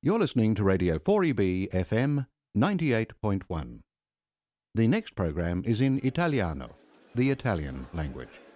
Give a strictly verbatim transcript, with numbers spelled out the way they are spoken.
You're listening to Radio four E B F M ninety-eight point one. The next program is in Italiano, the Italian language.